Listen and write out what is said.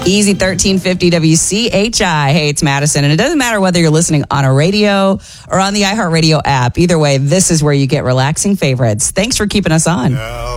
Easy 1350 WCHI. Hey, it's Madison. And it doesn't matter whether you're listening on a radio or on the iHeartRadio app. Either way, this is where you get relaxing favorites. Thanks for keeping us on.